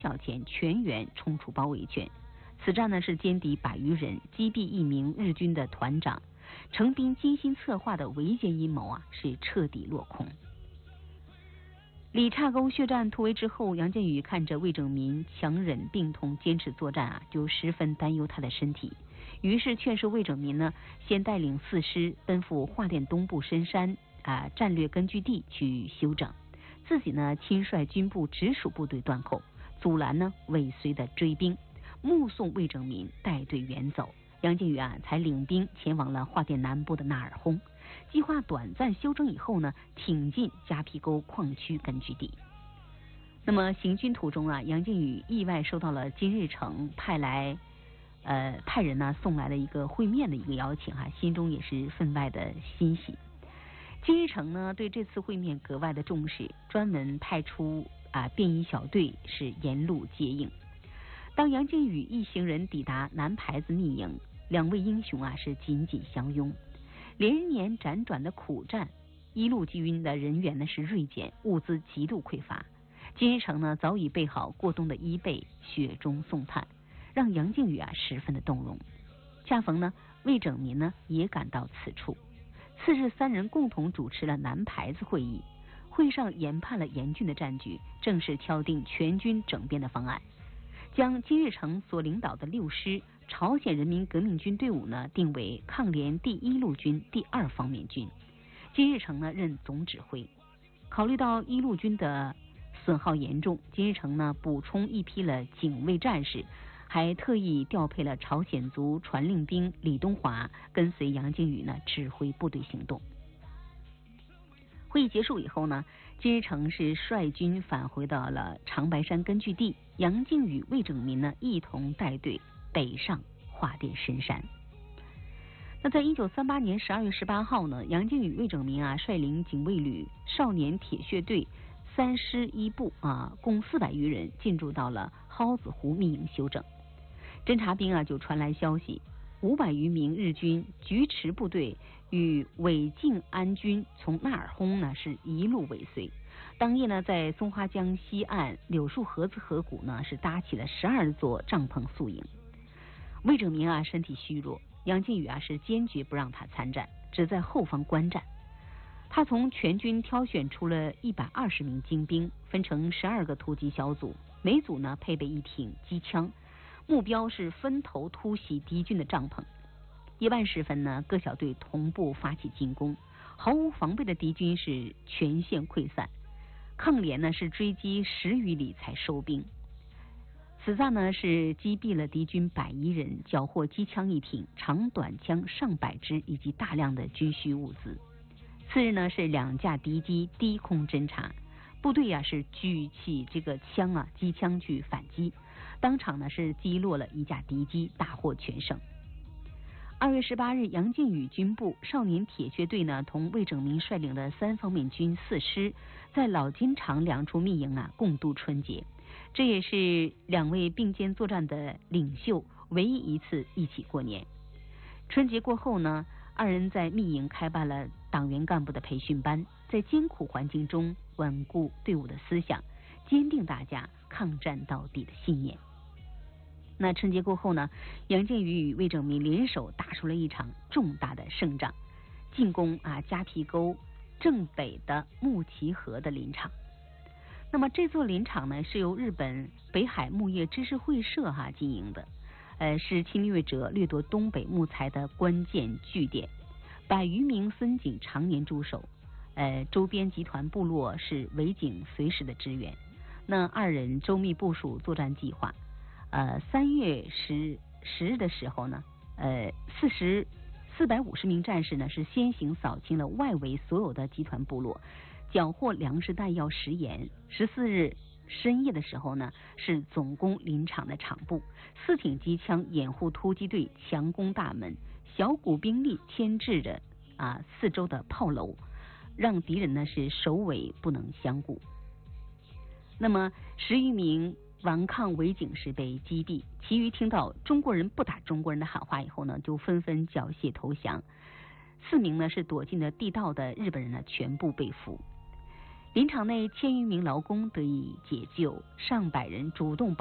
小前全员冲出包围圈。此战呢是歼敌100余人，击毙1名日军的团长。程彬精心策划的围歼阴谋是彻底落空。李岔沟血战突围之后，杨建宇看着魏拯民强忍病痛坚持作战就十分担忧他的身体，于是劝说魏拯民呢先带领4师奔赴桦甸东部深山战略根据地去休整，自己呢亲率军部直属部队断后，阻拦呢尾随的追兵，目送魏拯民带队远走。杨靖宇才领兵前往了桦甸南部的纳尔轰，计划短暂休整以后呢，挺进夹皮沟矿区根据地。那么行军途中杨靖宇意外收到了金日成派人呢送来了一个会面的一个邀请心中也是分外的欣喜。金日成呢对这次会面格外的重视，专门派出便衣小队是沿路接应。当杨靖宇一行人抵达南牌子密营，2位英雄是紧紧相拥。连年辗转的苦战，一路军的人员呢是锐减，物资极度匮乏。金日成呢早已备好过冬的衣被，雪中送炭，让杨靖宇十分的动容。恰逢呢魏拯民呢也赶到此处，次日3人共同主持了南牌子会议。会上研判了严峻的战局，正式敲定全军整编的方案，将金日成所领导的6师朝鲜人民革命军队伍呢定为抗联第1路军第2方面军，金日成呢任总指挥。考虑到1路军的损耗严重，金日成呢补充一批了警卫战士，还特意调配了朝鲜族传令兵李东华跟随杨靖宇呢指挥部队行动。会议结束以后呢，金日成是率军返回到了长白山根据地，杨靖宇、魏拯民呢一同带队北上桦甸深山。那在1938年12月18号呢，杨靖宇、魏拯民率领警卫旅少年铁血队3师1部共400余人进驻到了蒿子湖密营休整。侦察兵就传来消息，500余名日军菊池部队与伪靖安军从纳尔轰呢是一路尾随。当夜呢，在松花江西岸柳树河子河谷呢是搭起了12座帐篷宿营。魏拯民身体虚弱，杨靖宇是坚决不让他参战，只在后方观战。他从全军挑选出了120名精兵，分成12个突击小组，每组呢配备1挺机枪，目标是分头突袭敌军的帐篷。夜半时分呢，各小队同步发起进攻，毫无防备的敌军是全线溃散。抗联呢是追击10余里才收兵。此战呢是击毙了敌军100余人，缴获机枪1挺、长短枪上百支以及大量的军需物资。次日呢是2架敌机低空侦察，部队是举起这个机枪去反击，当场呢是击落了1架敌机，大获全胜。2月18日，杨靖宇军部少年铁血队呢同魏拯民率领的3方面军4师在老金场2处密营共度春节，这也是2位并肩作战的领袖唯一一次一起过年。春节过后呢，2人在密营开办了党员干部的培训班，在艰苦环境中稳固队伍的思想，坚定大家抗战到底的信念。那春节过后呢，杨靖宇与魏拯民联手打出了一场重大的胜仗，进攻夹皮沟正北的木崎河的林场。那么这座林场呢是由日本北海木业知识会社经营的，是侵略者掠夺东北木材的关键据点，100余名孙警常年驻守，周边集团部落是伪警随时的支援。那2人周密部署作战计划。3月10日的时候呢450名战士呢是先行扫清了外围所有的集团部落，缴获粮食弹药食盐。14日深夜的时候呢是总攻林场的场部，4挺机枪掩护突击队强攻大门，小股兵力牵制着四周的炮楼，让敌人呢是首尾不能相顾。那么10余名顽抗伪警士被击毙，其余听到中国人不打中国人的喊话以后呢，就纷纷缴械投降。4名呢是躲进了地道的日本人呢全部被俘。 林场内1000余名劳工得以解救，上百人主动